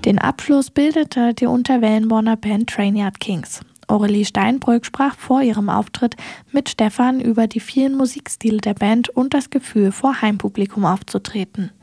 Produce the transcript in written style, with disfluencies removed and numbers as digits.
Den Abschluss bildete die Unterwellenborner Band Trainyard Kings. Aurelie Steinbrück sprach vor ihrem Auftritt mit Stefan über die vielen Musikstile der Band und das Gefühl, vor Heimpublikum aufzutreten.